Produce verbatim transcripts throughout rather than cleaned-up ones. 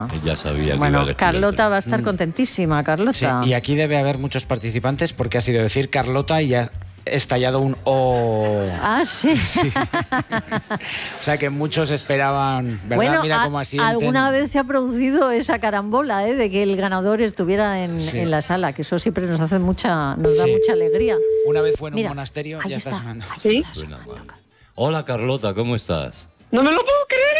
Ya sabía que bueno, iba a elegir Carlota el va a estar contentísima, Carlota. Sí, y aquí debe haber muchos participantes porque ha sido decir Carlota y ya ha estallado un O. Ah, sí. Sí. O sea que muchos esperaban, ¿verdad? Bueno, Mira a, cómo asienten. alguna vez se ha producido esa carambola, ¿eh? De que el ganador estuviera en, Sí. en la sala, que eso siempre nos hace mucha, nos da Sí. mucha alegría. Una vez fue en Mira, un monasterio, ahí ya está, está, sonando. ahí ¿Sí? está Suena sonando. mal. Hola Carlota, ¿cómo estás? ¡No me lo puedo creer!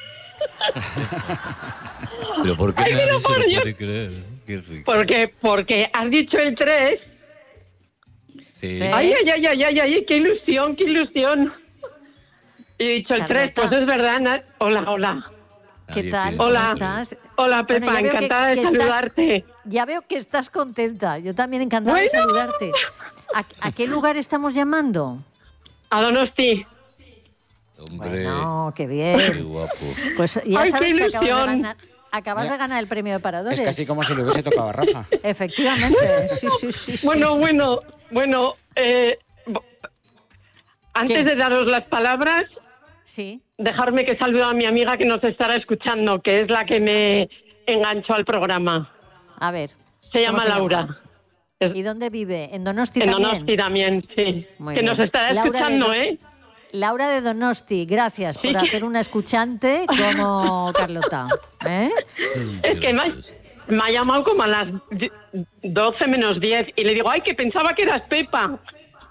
¿Pero por qué Ay, nadie pero se por lo Dios. puede creer? Qué rico. Porque, porque has dicho el tres. Sí. Sí. Ay, ay, ay, ay, ay, ay, qué ilusión, qué ilusión. Y he dicho el tres, Carlota. pues es verdad. Na- Hola, hola. ¿Qué Nadie tal? piensa. ¿Cómo Hola. estás? Hola, Pepa, Bueno, ya veo que- encantada que de estás- saludarte. Ya veo que estás contenta. Yo también encantada de Bueno. saludarte. ¿A, a qué lugar estamos llamando? A Donosti. Hombre, Bueno, qué qué bien. guapo. Pues ya Ay, sabes qué que acabas de ilusión. ganar, acabas de ganar el premio de paradores. Es casi como si le hubiese tocado a Rafa. Efectivamente, sí, sí, sí. sí. Bueno, bueno, bueno. Eh, bo- antes ¿Qué? de daros las palabras, Sí. dejarme que salude a mi amiga que nos estará escuchando, que es la que me enganchó al programa. A ver. Se ¿cómo llama Laura. Es- ¿Y dónde vive? ¿En Donosti en también? Donosti también, sí. Muy que bien. nos estará Laura de escuchando, Dos- ¿eh? Laura de Donosti, gracias Sí. por hacer una escuchante como Carlota. ¿Eh? Es que me ha, me ha llamado como a las di- doce menos diez y le digo, ay, que pensaba que eras Pepa.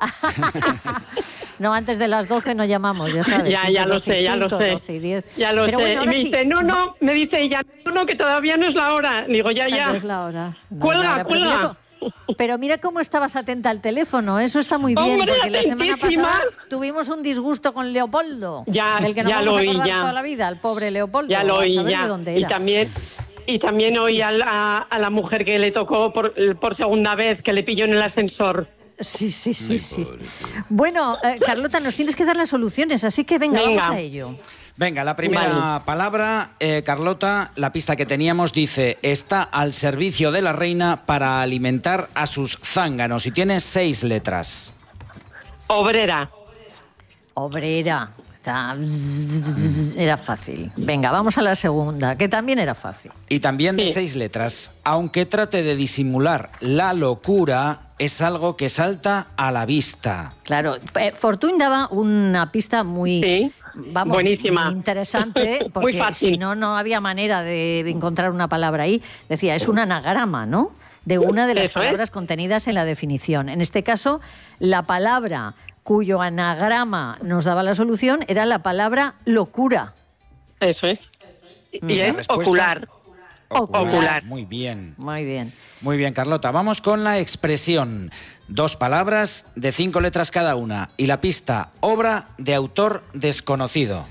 No, antes de las doce no llamamos, ya sabes. Ya, entre ya lo doce y sé, ya lo cinco, sé. doce y diez. Ya lo Pero sé. bueno, y ahora me sí. dice, no, no, me dice ella, no, no, que todavía no es la hora. Le digo, ya, Ah, ya. no es la hora. No es Cuelga, la hora. Pero mira cuelga. co- Pero mira cómo estabas atenta al teléfono, eso está muy bien, Hombre, porque la semana atentísima. pasada tuvimos un disgusto con Leopoldo, Ya, el que nos ya vamos lo a oí, acordar ya. toda la vida, el pobre Leopoldo. Ya lo a oí, saber ya. de dónde Y era. también, y también oí a la, a la mujer que le tocó por, por segunda vez, que le pilló en el ascensor. Sí, sí, sí, Ay, sí. pobre, sí. Bueno, eh, Carlota, nos tienes que dar las soluciones, así que venga, Venga. vamos a ello. Venga, la primera Vale. palabra, eh, Carlota, la pista que teníamos dice, está al servicio de la reina para alimentar a sus zánganos y tiene seis letras. Obrera. Obrera. Está- Era fácil. Venga, vamos a la segunda, que también era fácil. Y también de Sí. seis letras. Aunque trate de disimular la locura, es algo que salta a la vista. Claro, eh, Fortuny daba una pista muy, Sí, vamos, buenísima. muy interesante, Muy porque fácil. si no, no había manera de, de encontrar una palabra ahí. Decía, es un anagrama, ¿no? De una de las Eso es. palabras contenidas en la definición. En este caso, la palabra cuyo anagrama nos daba la solución era la palabra locura. Eso es. Y ¿La es respuesta? ocular. Ocular. Muy bien. Muy bien. Muy bien, Carlota. Vamos con la expresión. Dos palabras de cinco letras cada una. Y la pista, obra de autor desconocido.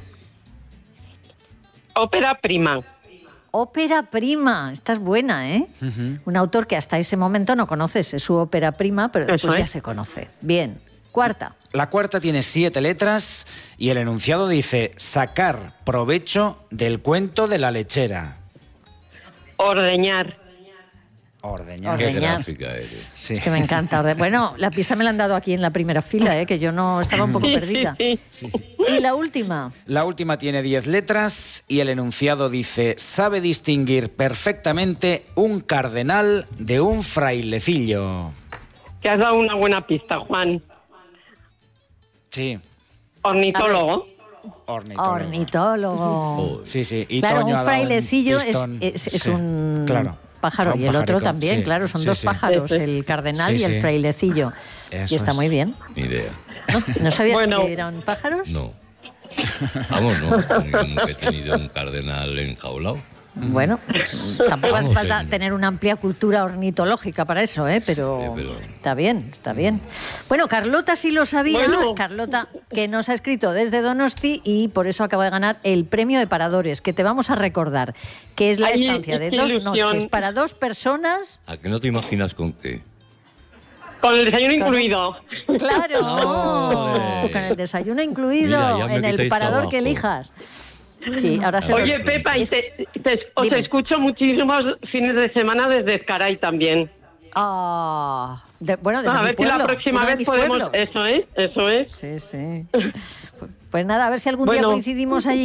Ópera prima. Ópera prima, esta es buena, ¿eh? Un autor que hasta ese momento no conoces, es su ópera prima, pero Eso después ya es. se conoce. Bien, cuarta. La cuarta tiene siete letras y el enunciado dice sacar provecho del cuento de la lechera. Ordeñar. Ordeñar. Qué Ordeñar. gráfica eres. Sí. Que me encanta. orde- Bueno, la pista me la han dado aquí en la primera fila, ¿eh? Que yo no estaba un poco Sí, perdida. sí, sí. Sí. Y la última. La última tiene diez letras y el enunciado dice sabe distinguir perfectamente un cardenal de un frailecillo. Te has dado una buena pista, Juan. Sí. Ornitólogo. Ornitólogo. Ornitólogo. Joder. Sí, sí. Y Claro, Toño ha un dado frailecillo es, pistón. es- es Sí, un claro. pájaro Un y el otro pajarico, también, sí, claro, son sí, dos sí. pájaros, Sí, sí. el cardenal Sí, y el sí. frailecillo. Eso y está es. muy bien. Ni idea. ¿No, ¿No sabías Bueno. que eran pájaros? No. Vamos, no. Nunca he tenido un cardenal enjaulado. Bueno, tampoco hace Vamos, falta en- tener una amplia cultura ornitológica para eso, ¿eh? Pero, Sí, pero- está bien, está bien. Bueno, Carlota sí lo sabía, Bueno. Carlota que nos ha escrito desde Donosti y por eso acaba de ganar el premio de Paradores, que te vamos a recordar, que es la Ay, estancia de qué dos ilusión. noches para dos personas. ¿A que no te imaginas con qué? Con el desayuno Con- incluido. ¡Claro! Ole. Con el desayuno incluido Mira, ya me en el quitáis parador trabajo. que elijas. Sí, ahora se lo- Oye, Pepa, y te, te- os Dime. escucho muchísimos fines de semana desde Ezcaray también. Ah, de- bueno, desde a mi ver si la pueblo, próxima uno de vez mis podemos... pueblos. Eso es, eso es. Sí, sí. Pues- Pues nada, a ver si algún día Bueno. coincidimos allí.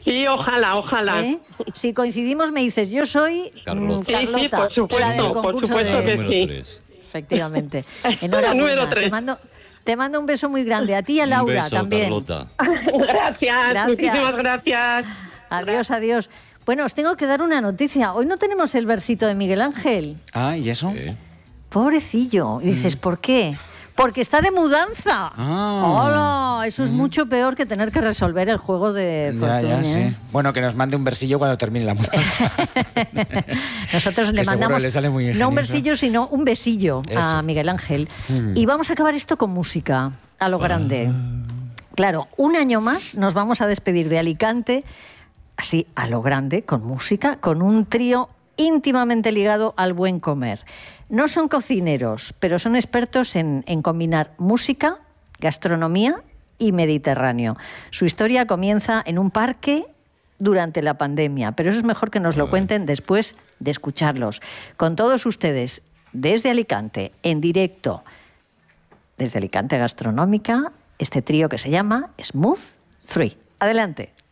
Sí, ojalá, ojalá. ¿Eh? Si coincidimos me dices, yo soy Carlota. mm, Sí, Carlota, sí, por supuesto, la del por concurso supuesto de- que Número sí. tres. Efectivamente. Enhorabuena. Número tres. Te mando, te mando un beso muy grande. A ti y a Un Laura beso, también. Carlota. Gracias, Gracias. muchísimas gracias. Adiós, adiós. Bueno, os tengo que dar una noticia. Hoy no tenemos el versito de Miguel Ángel. Ah, ¿y eso? ¿Eh? Pobrecillo. Y dices, ¿por qué? Porque está de mudanza. Ah. ¡Hola! Eso es mucho peor que tener que resolver el juego de Ya, ya, fortuna, sí. ¿eh? Bueno, que nos mande un versillo cuando termine la mudanza. Nosotros le Que seguro mandamos le sale muy no un ingenioso. versillo, sino un besillo a Eso. Miguel Ángel. Y vamos a acabar esto con música, a lo grande. Claro, un año más nos vamos a despedir de Alicante, así a lo grande, con música, con un trío íntimamente ligado al buen comer. No son cocineros, pero son expertos en, en combinar música, gastronomía y Mediterráneo. Su historia comienza en un parque durante la pandemia, pero eso es mejor que nos lo cuenten después de escucharlos. Con todos ustedes, desde Alicante, en directo, desde Alicante Gastronómica, este trío que se llama Smooth Three. Adelante.